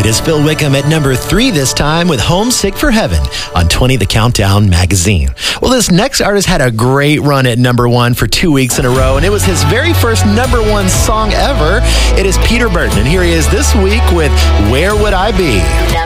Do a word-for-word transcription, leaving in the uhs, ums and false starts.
It is Phil Wickham at number three this time with Homesick for Heaven on twenty The Countdown magazine. Well, this next artist had a great run at number one for two weeks in a row, and it was his very first number one song ever. It is Peter Burton, and here he is this week with Where Would I Be?